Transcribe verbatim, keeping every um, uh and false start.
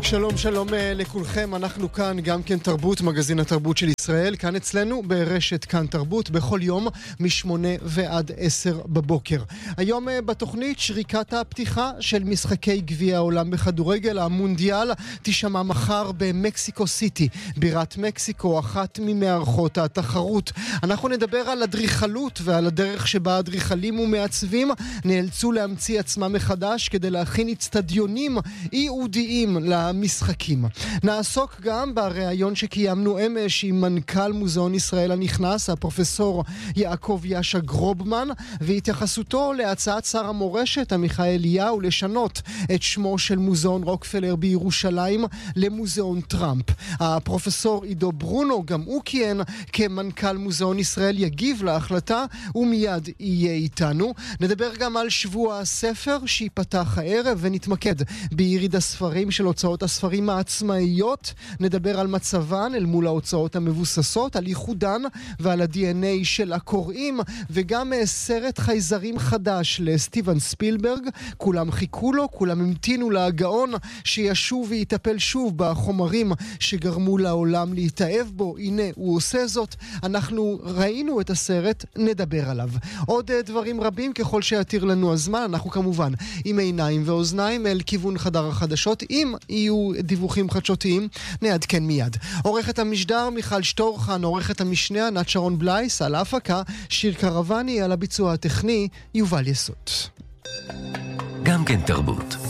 שלום שלום לכולכם, אנחנו כאן גם כן תרבות, מגזין התרבות של ישראל, כאן אצלנו ברשת כאן תרבות, בכל יום משמונה ועד עשר בבוקר. היום בתוכנית שריקת הפתיחה של משחקי גביע העולם בכדורגל, המונדיאל תשמע מחר במקסיקו סיטי, בירת מקסיקו, אחת ממארחות התחרות. אנחנו נדבר על אדריכלות ועל הדרך שבה אדריכלים ומעצבים נאלצו להמציא עצמם מחדש כדי להכין אצטדיונים ייעודיים למשחקים. נעסוק גם בריאיון שקיימנו אמש עם מנכ"ל מוזיאון ישראל הנכנס, הפרופסור יעקב יאשה גרובמן, והתייחסותו להצעת שר המורשת עמיחי אליהו לשנות את שמו של מוזיאון רוקפלר בירושלים למוזיאון טראמפ. הפרופסור עידו ברונו, גם הוא כיהן כמנכ"ל מוזיאון ישראל, יגיב להחלטה ומיד יהיה איתנו. נדבר גם על שבוע הספר שיפתח הערב ונתמקד ביריד הספרים של הוצאות הספרים העצמאיות. נדבר על מצבן אל מול ההוצאות המבוססות, על ייחודן ועל ה-די אן איי של הקוראים, וגם סרט חייזרים חדש לסטיבן ספילברג. כולם חיכו לו, כולם המתינו להגאון שישוב ויטפל שוב בחומרים שגרמו לעולם להתאהב בו. הנה הוא עושה זאת, אנחנו ראינו את הסרט, נדבר עליו. עוד דברים רבים ככל שיתיר לנו הזמן, אנחנו כמובן עם עיניים ואוזניים אל כיוון חדר החדשות. אם יהיו דיווחים חדשותיים נעדכן מיד. עורכת המשדר מיכל שטורחן, עורכת המשנה ענת שרון בלייס, על ההפקה שיר קרבני, על הביצוע הטכני יובל יסות. גם כן תרבות.